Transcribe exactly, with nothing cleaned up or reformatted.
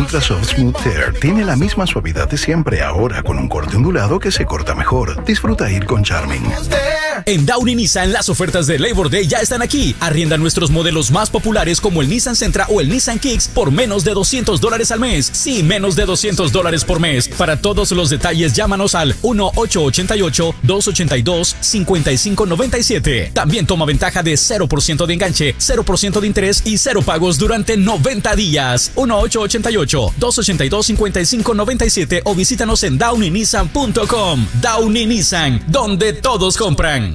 Ultra Soft Smooth Tear tiene la misma suavidad de siempre, ahora con un corte ondulado que se corta mejor. Disfruta ir con Charming. En Downey Nissan, las ofertas de Labor Day ya están aquí. Arrienda nuestros modelos más populares como el Nissan Sentra o el Nissan Kicks por menos de doscientos dólares al mes. Sí, menos de doscientos dólares por mes. Para todos los detalles, llámanos al uno ocho ocho ocho, dos ocho dos, cinco cinco nueve siete. También toma ventaja de cero por ciento de enganche, cero por ciento de interés y cero pagos durante noventa días. uno ocho ocho ocho, dos ocho dos, cinco cinco nueve siete o visítanos en downey nissan punto com. Downey Nissan, donde todos compran.